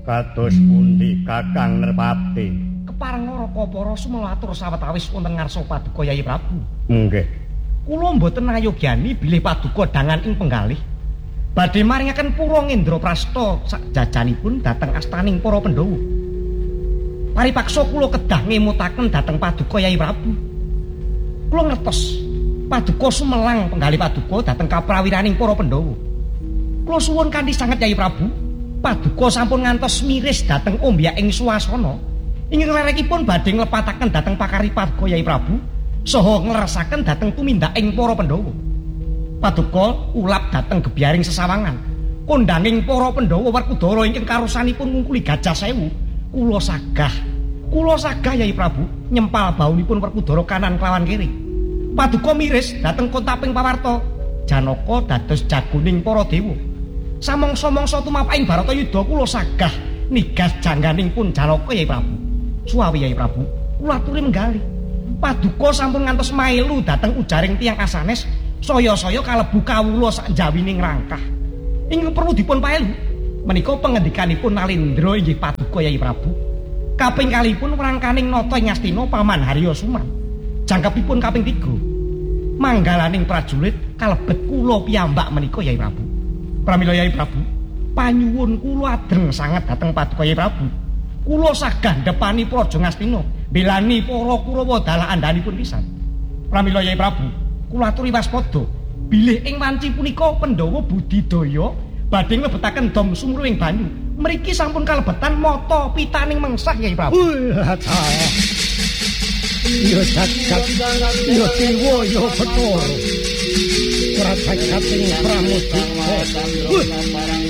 Kados pundi Kakang Nerpati? Kepareng Raka para sumelatur sawetawis wonten ngarsa Paduka Yayi Prabu. Nggih. Kula mboten ngayogyani bilih Paduka dangan ing penggalih. Badhe maringaken pura Ngendraprasta sakjajanipun dhateng astaning para Pandhawa. Paripaksa kula kedah ngemutaken dhateng Paduka Yayi Prabu. Kula ngertos Paduka sumelang penggalih Paduka dhateng kaprawiraning para Pandhawa. Kula suwun kanthi sanget Yayi Prabu, Paduka sampun ngantos miris dhateng ombyaking swasana. Ing rerekipun badhe nglepataken dhateng pakari Paduka Yayi Prabu saha ngleresaken dhateng tumindaking para Pandhawa. Paduka ulap dhateng gebyaring sesawangan. Kondhanging para Pandhawa Werkudara ingkang karosanipun ngungkuli Gajah Sewu, kula sagah Yayi Prabu nyempal baunipun Werkudara kanan klawan kiri. Paduka miris dhateng kontaping pawarta Janaka dados jagoning para dewa. Samangsa-mangsa tumapaking Baratayuda kula sagah nigas jangganingipun Janaka Yayi Prabu. Suwawi Yayi Prabu, kula aturi menggalih. Paduka sampun ngantos mailu dhateng ujaring tiyang asanes, saya-saya kalebu kawula sak jawining rangkah. Ingkang perlu dipun paelu menika pangendikanipun Nalendra inggih Paduka Yayi Prabu. Kaping kalihipun wrangkaning nata ing Astina Paman Harya Suman. Jangkepipun kaping 3. Manggalaning prajurit kalebet kula piyambak menika Yayi Prabu. Pramila Yayi Prabu, panyuwun kula adreng sanget dhateng Paduka Yayi Prabu. Kula sagah ndepani Praja Ngastina, belani para Kurawa dalah andhanipun pisan. Pramila Yayi Prabu, kula aturi waspada bilih ing wanci punika Pandhawa budidaya badhe nglebetaken dom sumruwing banyu. Mriki sampun kalebetan mata pitaning mengsah Yayi Prabu. Ya jagat, ya dewa, ya Bathara. Ora jagat ing pramodika.